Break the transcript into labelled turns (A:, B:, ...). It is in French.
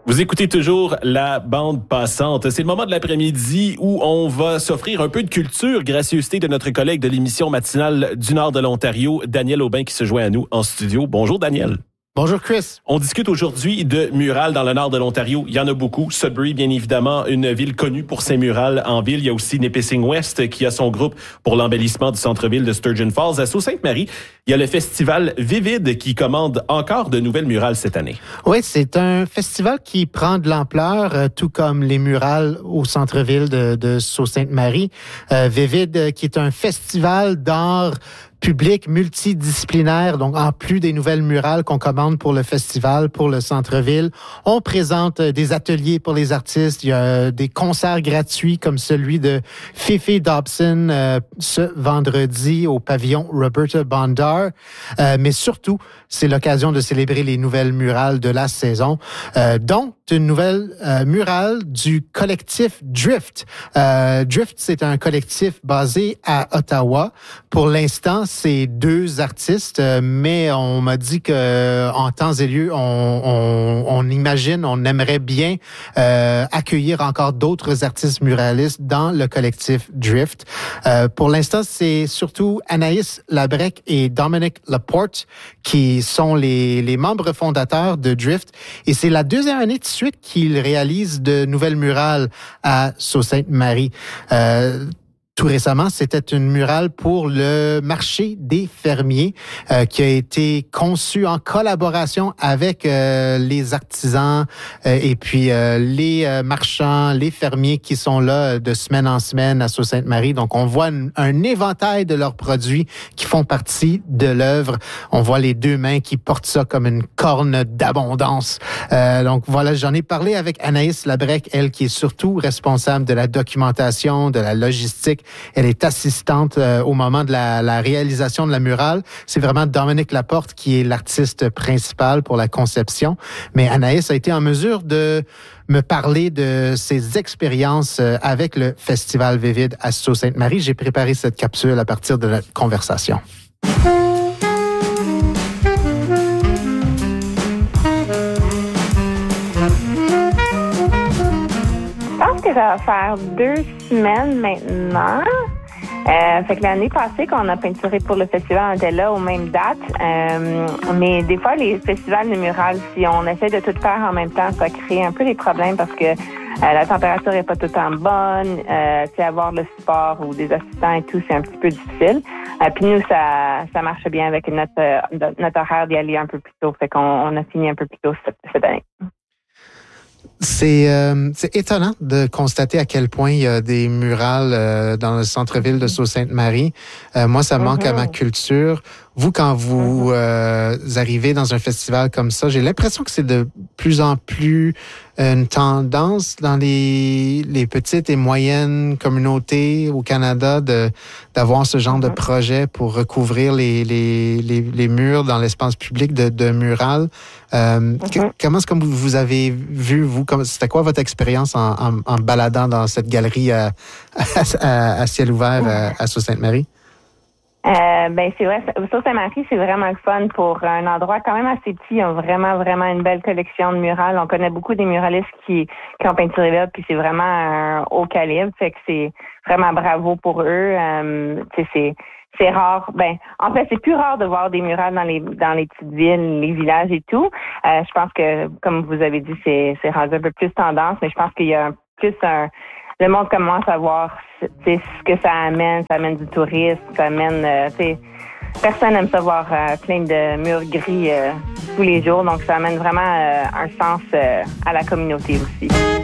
A: Vous écoutez toujours la bande passante. C'est le moment de l'après-midi où on va s'offrir un peu de culture, gracieuseté de notre collègue de l'émission matinale du Nord de l'Ontario, Daniel Aubin, qui se joint à nous en studio. Bonjour, Daniel.
B: Bonjour Chris.
A: On discute aujourd'hui de murales dans le nord de l'Ontario. Il y en a beaucoup. Sudbury, bien évidemment, une ville connue pour ses murales en ville. Il y a aussi Nipissing West qui a son groupe pour l'embellissement du centre-ville de Sturgeon Falls. À Sault-Sainte-Marie, il y a le festival Vivid qui commande encore de nouvelles murales cette année.
B: Oui, c'est un festival qui prend de l'ampleur, tout comme les murales au centre-ville de Sault-Sainte-Marie. Vivid, qui est un festival d'art public multidisciplinaire, donc en plus des nouvelles murales qu'on commande pour le festival, pour le centre-ville, on présente des ateliers pour les artistes. Il y a des concerts gratuits comme celui de Fifi Dobson ce vendredi au pavillon Roberta Bondar. Mais surtout, c'est l'occasion de célébrer les nouvelles murales de la saison, dont une nouvelle murale du collectif Drift. Drift, c'est un collectif basé à Ottawa. Pour l'instant, c'est 2 artistes, mais on m'a dit que en temps et lieu, on imagine, on aimerait bien accueillir encore d'autres artistes muralistes dans le collectif Drift. Pour l'instant, c'est surtout Anaïs Labrec et Dominic Laporte qui sont les membres fondateurs de Drift. Et c'est la 2e année de suite qu'ils réalisent de nouvelles murales à Sault-Sainte-Marie. Tout récemment, c'était une murale pour le marché des fermiers qui a été conçue en collaboration avec les artisans et puis les marchands, les fermiers qui sont là de semaine en semaine à Sault-Sainte-Marie. Donc, on voit un éventail de leurs produits qui font partie de l'œuvre. On voit les 2 mains qui portent ça comme une corne d'abondance. Donc, voilà, j'en ai parlé avec Anaïs Labrec, elle qui est surtout responsable de la documentation, de la logistique. Elle est assistante au moment de la réalisation de la murale. C'est vraiment Dominic Laporte qui est l'artiste principal pour la conception. Mais Anaïs a été en mesure de me parler de ses expériences avec le Festival Vivid à Sault-Sainte-Marie. J'ai préparé cette capsule à partir de notre conversation.
C: Je pense que ça va faire 2 semaines maintenant. Fait que l'année passée, qu'on a peinturé pour le festival, on était là aux mêmes dates. Mais des fois, les festivals de murales, si on essaie de tout faire en même temps, ça crée un peu des problèmes parce que la température n'est pas tout le temps bonne. Avoir le support ou des assistants et tout, c'est un petit peu difficile. Puis nous, ça marche bien avec notre horaire d'y aller un peu plus tôt. Fait qu'on a fini un peu plus tôt cette année.
B: C'est étonnant de constater à quel point il y a des murales dans le centre-ville de Sault-Sainte-Marie. Moi, ça manque à ma culture. Vous, quand vous arrivez dans un festival comme ça, j'ai l'impression que c'est de plus en plus une tendance dans les petites et moyennes communautés au Canada d'avoir ce genre de projet pour recouvrir les murs dans l'espace public de murales. Comment est-ce que vous avez vu, vous, c'était quoi votre expérience en baladant dans cette galerie à ciel ouvert à Sault-Sainte-Marie?
C: C'est vrai, Sault-Sainte-Marie, c'est vraiment le fun pour un endroit quand même assez petit. Ils ont vraiment, vraiment une belle collection de murales. On connaît beaucoup des muralistes qui ont peinturé là, puis c'est vraiment un haut calibre. Fait que c'est vraiment bravo pour eux. C'est rare. En fait, c'est plus rare de voir des murales dans les petites villes, les villages et tout. Je pense que, comme vous avez dit, c'est rendu un peu plus tendance, mais je pense qu'il y a le monde commence à voir ce que ça amène. Ça amène du tourisme, ça amène... personne n'aime ça voir plein de murs gris tous les jours. Donc, ça amène vraiment un sens à la communauté aussi.